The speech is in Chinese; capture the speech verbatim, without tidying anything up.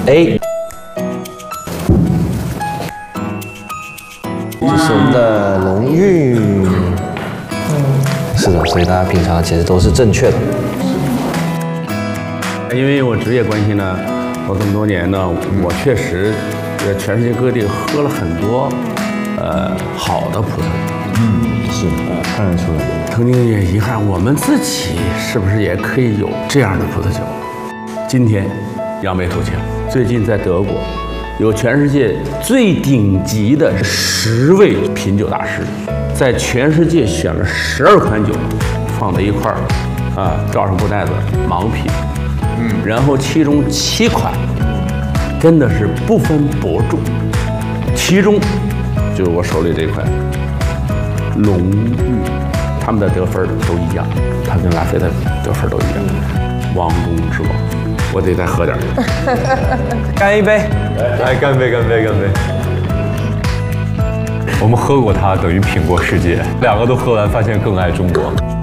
A。这是我们的龙玉。是的，所以大家品尝其实都是正确的。 因为我职业关系呢，我这么多年呢，我确实在全世界各地喝了很多呃好的葡萄酒。 嗯，是，看得出来。 曾经也遗憾，我们自己是不是也可以有这样的葡萄酒？今天扬眉吐气了。最近在德国，有全世界最顶级的十位品酒大师，在全世界选了十二款酒，放在一块儿，啊，罩上布袋子，盲品。嗯，然后其中七款真的是不分伯仲，其中就是我手里这款龙玉，他们的得分都一样，他跟拉菲的得分都一样。王中之王，我得再喝点。 干一杯，来干杯，干杯，干杯！我们喝过它，等于品过世界。两个都喝完，发现更爱中国。